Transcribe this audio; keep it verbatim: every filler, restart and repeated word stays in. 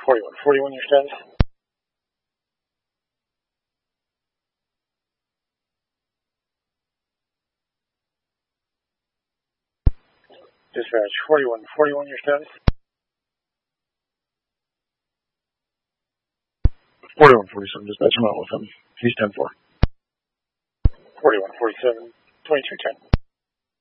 forty-one forty-one, your status? Dispatch forty-one forty-one, your status? forty-one forty-seven, dispatch, I'm out with him. He's ten four. forty-one forty-seven, twenty-two ten.